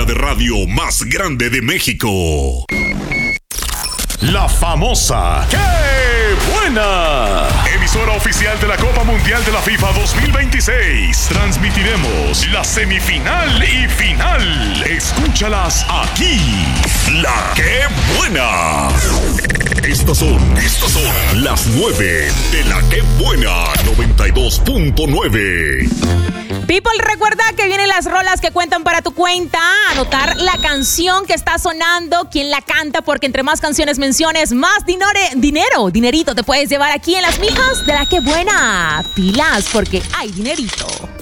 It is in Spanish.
de radio más grande de México. La famosa ¡Qué buena! Emisora oficial de la Copa Mundial de la FIFA 2026. Transmitiremos la semifinal y final. Escúchalas aquí. La ¡Qué buena! Estas son las 9 de la ¡Qué buena! 92.9. People, recuerda que vienen las rolas que cuentan para tu cuenta. Anotar la canción que está sonando, quién la canta, porque entre más canciones menciones, más dinerito te puedes llevar aquí en las mijas de la ¡Qué buena! Pilas, porque hay dinerito.